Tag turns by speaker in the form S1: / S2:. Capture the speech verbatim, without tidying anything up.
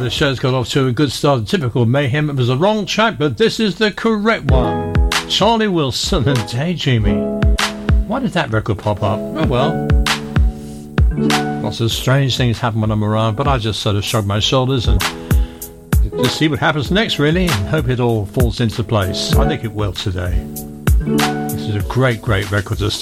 S1: the show's got off to a good start. Typical mayhem. It was the wrong track, but this is the correct one. Charlie Wilson and Daydreaming. Why did that record pop up? Oh well. Lots of strange things happen when I'm around, but I just sort of shrug my shoulders and just see what happens next, really, and hope it all falls into place. I think it will today. This is a great, great record to start.